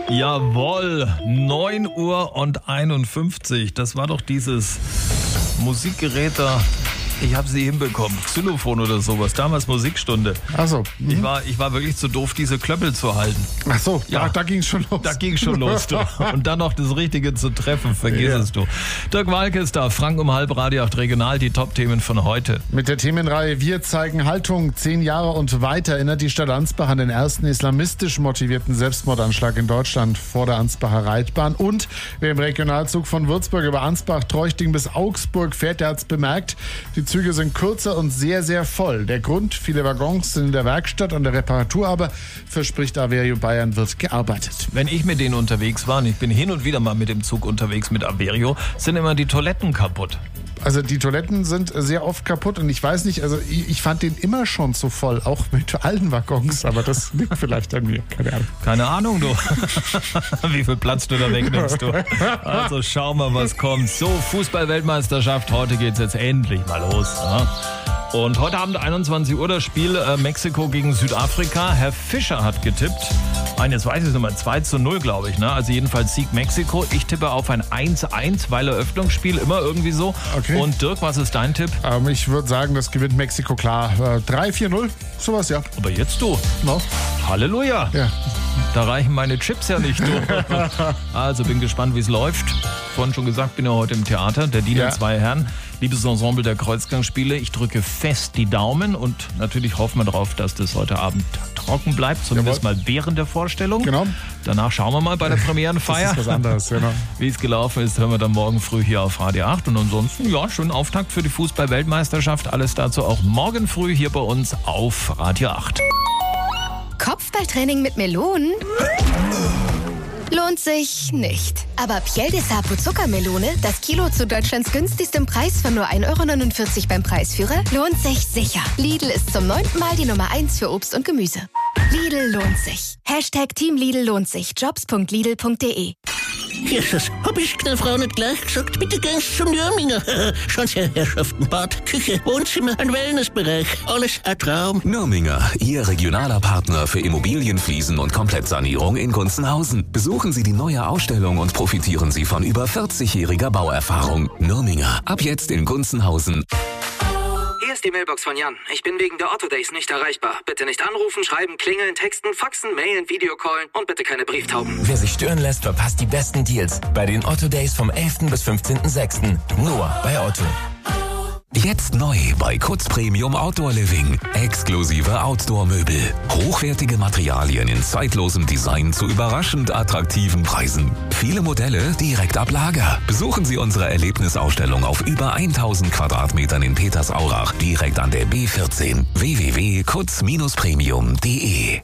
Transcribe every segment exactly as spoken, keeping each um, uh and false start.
Jawohl, neun Uhr und einundfünfzig. Das war doch dieses Musikgerät da. Ich habe sie hinbekommen. Xylophon oder sowas. Damals Musikstunde. Ach so. Mhm. Ich war, ich war wirklich zu doof, diese Klöppel zu halten. Ach so, Ja. ja, da ging es schon los. Da ging schon los, du. Und dann noch das Richtige zu treffen, vergiss Ja. es, du. Dirk Walke ist da, Frank um halb, Radio acht Regional, die Top-Themen von heute. Mit der Themenreihe Wir zeigen Haltung, zehn Jahre und weiter erinnert die Stadt Ansbach an den ersten islamistisch motivierten Selbstmordanschlag in Deutschland vor der Ansbacher Reitbahn. Und wer im Regionalzug von Würzburg über Ansbach, Treuchting bis Augsburg fährt, der hat es bemerkt, die Züge sind kürzer und sehr, sehr voll. Der Grund, viele Waggons sind in der Werkstatt an der Reparatur, aber verspricht Averio Bayern, wird gearbeitet. Wenn ich mit denen unterwegs war, und ich bin hin und wieder mal mit dem Zug unterwegs mit Averio, sind immer die Toiletten kaputt. Also die Toiletten sind sehr oft kaputt und ich weiß nicht, also ich, ich fand den immer schon zu voll, auch mit allen Waggons, aber das liegt vielleicht an mir, keine Ahnung. Keine Ahnung, du. Wie viel Platz du da wegnimmst, du. Also schauen wir, was kommt. So, Fußball-Weltmeisterschaft, heute geht's jetzt endlich mal los. Ja. Und heute Abend einundzwanzig Uhr das Spiel äh, Mexiko gegen Südafrika. Herr Fischer hat getippt. Ein, jetzt weiß ich es nicht mehr, zwei zu null, glaube ich. Ne? Also jedenfalls Sieg Mexiko. Ich tippe auf ein eins eins, weil Eröffnungsspiel immer irgendwie so. Okay. Und Dirk, was ist dein Tipp? Ähm, ich würde sagen, das gewinnt Mexiko klar. Äh, drei vier null, sowas, ja. Aber jetzt du. No? Halleluja. Ja. Da reichen meine Chips ja nicht. Du. Also bin gespannt, wie es läuft. Vorhin schon gesagt, bin ja heute im Theater. Der Diener Ja. zwei Herren. Liebes Ensemble der Kreuzgangsspiele. Ich drücke fest die Daumen und natürlich hoffen wir darauf, dass das heute Abend trocken bleibt. Zumindest Jawohl. mal während der Vorstellung. Genau. Danach schauen wir mal bei der Premierenfeier. Das ist was anderes, genau. Wie es gelaufen ist, hören wir dann morgen früh hier auf Radio acht. Und ansonsten, ja, schönen Auftakt für die Fußball-Weltmeisterschaft. Alles dazu auch morgen früh hier bei uns auf Radio acht. Kopfballtraining mit Melonen? Lohnt sich nicht. Aber Piel de Sapo Zuckermelone, das Kilo zu Deutschlands günstigstem Preis von nur ein Euro neunundvierzig beim Preisführer, lohnt sich sicher. Lidl ist zum neunten Mal die Nummer eins für Obst und Gemüse. Lidl lohnt sich. Hashtag Team Lidl lohnt sich. Jobs punkt lidl punkt de. Jesus, hab ich der Frau nicht gleich gesagt, bitte gehst zum Nürminger. Schauen Sie, Herrschaften, Bad, Küche, Wohnzimmer, ein Wellnessbereich, alles ein Traum. Nürminger, Ihr regionaler Partner für Immobilienfliesen und Komplettsanierung in Gunzenhausen. Besuchen Sie die neue Ausstellung und profitieren Sie von über vierzigjähriger Bauerfahrung. Nürminger, ab jetzt in Gunzenhausen. Hier ist die Mailbox von Jan. Ich bin wegen der Otto Days nicht erreichbar. Bitte nicht anrufen, schreiben, klingeln, texten, faxen, mailen, Videocallen und bitte keine Brieftauben. Wer sich stören lässt, verpasst die besten Deals bei den Otto Days vom elften bis fünfzehnten sechsten Nur bei Otto. Jetzt neu bei Kutz Premium Outdoor Living. Exklusive Outdoor-Möbel. Hochwertige Materialien in zeitlosem Design zu überraschend attraktiven Preisen. Viele Modelle direkt ab Lager. Besuchen Sie unsere Erlebnisausstellung auf über tausend Quadratmetern in Petersaurach, direkt an der B vierzehn. w w w punkt kutz premium punkt de.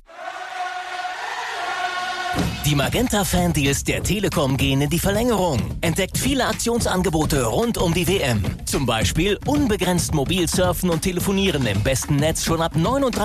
Die Magenta-Fan-Deals der Telekom gehen in die Verlängerung. Entdeckt viele Aktionsangebote rund um die W M. Zum Beispiel unbegrenzt mobil surfen und telefonieren im besten Netz schon ab neununddreißig